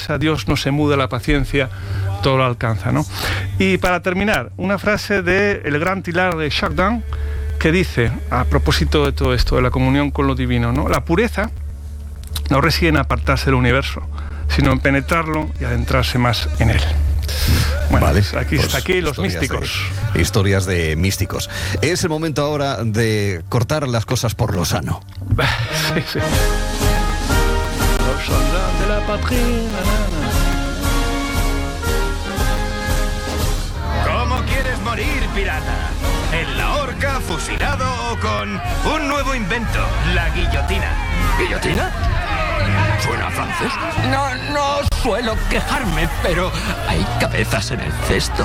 a Dios no se muda, la paciencia todo lo alcanza, ¿no? Y para terminar, una frase del gran Teilhard de Chardin que dice, a propósito de todo esto, de la comunión con lo divino, ¿no? La pureza no reside en apartarse del universo, sino en penetrarlo y adentrarse más en él. Bueno, vale, aquí los místicos. Historias de místicos. Es el momento ahora de cortar las cosas por lo sano. Sí, sí. Los soldados de la patria. ¿Cómo quieres morir, pirata? ¿En la horca, fusilado o con un nuevo invento, la guillotina? ¿Guillotina? ¿Suena francés? No suelo quejarme, pero hay cabezas en el cesto.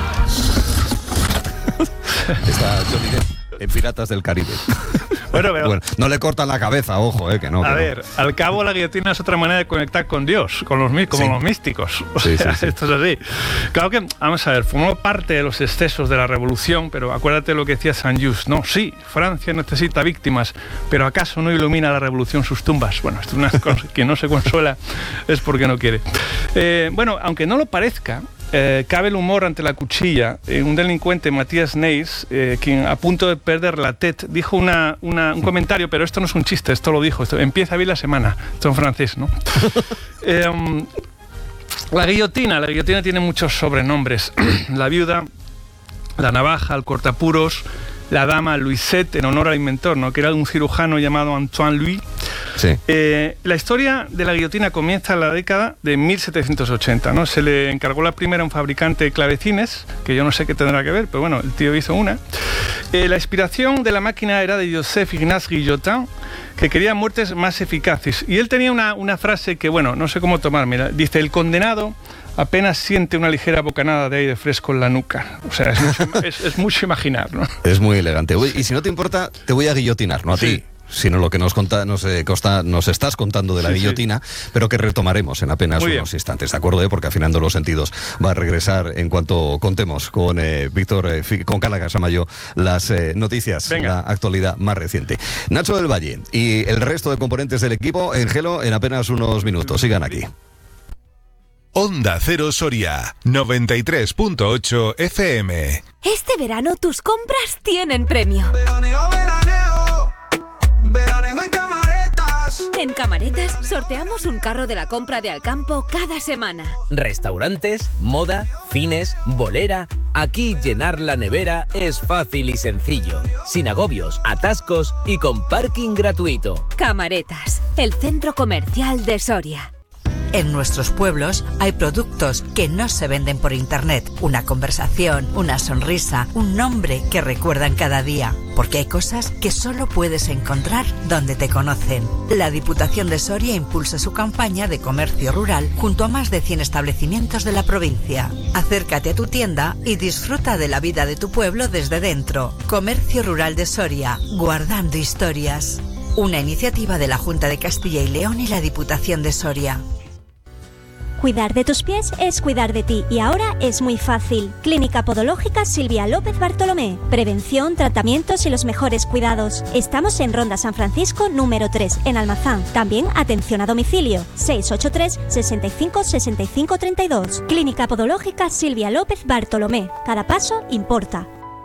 Está Johnny Depp en Piratas del Caribe. Bueno, no le cortan la cabeza, ojo, que no. A ver, al cabo la guillotina es otra manera de conectar con Dios, como los místicos. Sí. Esto es así. Claro que, vamos a ver, formó parte de los excesos de la revolución, pero acuérdate lo que decía Saint-Just, ¿no? Sí, Francia necesita víctimas, pero ¿acaso no ilumina la revolución sus tumbas? Bueno, esto es una cosa que no se consuela, es porque no quiere. Bueno, aunque no lo parezca, cabe el humor ante la cuchilla. Un delincuente, Matías Neis, quien a punto de perder la tête, dijo un comentario, pero esto no es un chiste, esto lo dijo, empieza bien la semana, esto en francés, ¿no? La guillotina tiene muchos sobrenombres. La viuda, la navaja, el cortapuros, la dama Louisette, en honor al inventor, ¿no? Que era un cirujano llamado Antoine Louis. Sí. La historia de la guillotina comienza en la década de 1780, ¿no? Se le encargó la primera a un fabricante de clavecines, que yo no sé qué tendrá que ver, pero bueno, el tío hizo una. La inspiración de la máquina era de Joseph Ignace Guillotin, que quería muertes más eficaces. Y él tenía una frase que, bueno, no sé cómo tomar. Mira, dice, el condenado apenas siente una ligera bocanada de aire fresco en la nuca. O sea, es mucho imaginar, ¿no? Es muy elegante. Y si no te importa, te voy a guillotinar, no a ti, sino lo que nos estás contando de la guillotina, pero que retomaremos en apenas unos instantes, ¿de acuerdo? Porque afinando los sentidos va a regresar en cuanto contemos con con Carla Casamayo las noticias, la actualidad más reciente. Nacho del Valle y el resto de componentes del equipo en Gelo en apenas unos minutos. Sigan aquí. Onda Cero Soria, 93.8 FM. Este verano tus compras tienen premio. Veraneo en Camaretas. En Camaretas sorteamos un carro de la compra de Alcampo cada semana. Restaurantes, moda, cines, bolera. Aquí llenar la nevera es fácil y sencillo, sin agobios, atascos y con parking gratuito. Camaretas, el centro comercial de Soria. En nuestros pueblos hay productos que no se venden por internet. Una conversación, una sonrisa, un nombre que recuerdan cada día. Porque hay cosas que solo puedes encontrar donde te conocen. La Diputación de Soria impulsa su campaña de comercio rural junto a más de 100 establecimientos de la provincia. Acércate a tu tienda y disfruta de la vida de tu pueblo desde dentro. Comercio Rural de Soria, guardando historias. Una iniciativa de la Junta de Castilla y León y la Diputación de Soria. Cuidar de tus pies es cuidar de ti y ahora es muy fácil. Clínica Podológica Silvia López Bartolomé. Prevención, tratamientos y los mejores cuidados. Estamos en Ronda San Francisco número 3 en Almazán. También atención a domicilio 683 65 65 32. Clínica Podológica Silvia López Bartolomé. Cada paso importa.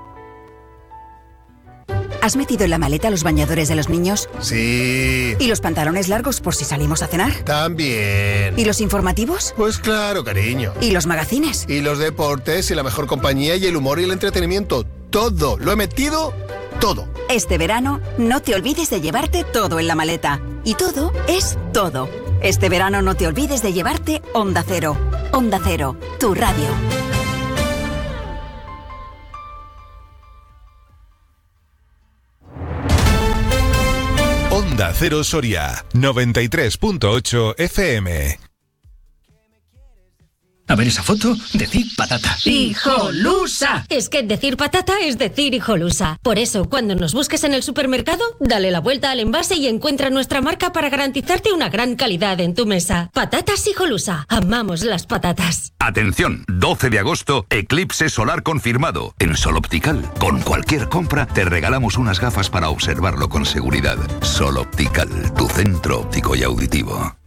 ¿Has metido en la maleta los bañadores de los niños? Sí. ¿Y los pantalones largos por si salimos a cenar? También. ¿Y los informativos? Pues claro, cariño. ¿Y los magazines? Y los deportes y la mejor compañía y el humor y el entretenimiento. Todo. Lo he metido todo. Este verano no te olvides de llevarte todo en la maleta. Y todo es todo. Este verano no te olvides de llevarte Onda Cero. Onda Cero, tu radio. Onda Cero Soria, 93.8 FM. A ver esa foto, decir patata. ¡Hijolusa! Es que decir patata es decir hijolusa. Por eso, cuando nos busques en el supermercado, dale la vuelta al envase y encuentra nuestra marca para garantizarte una gran calidad en tu mesa. Patatas Hijolusa. Amamos las patatas. Atención, 12 de agosto, eclipse solar confirmado. En Sol Optical, con cualquier compra, te regalamos unas gafas para observarlo con seguridad. Sol Optical, tu centro óptico y auditivo.